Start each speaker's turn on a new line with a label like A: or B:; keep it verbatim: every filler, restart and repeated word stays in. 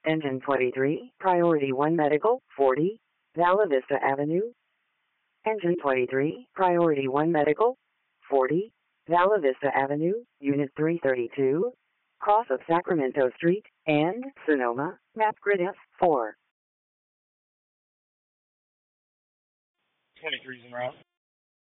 A: Engine twenty-three, Priority one Medical, forty, Vala Vista Avenue. Engine twenty-three, Priority one Medical, forty, Vala Vista Avenue, Unit three thirty-two, cross of Sacramento Street, and Sonoma, map grid F four.
B: twenty-three's en route.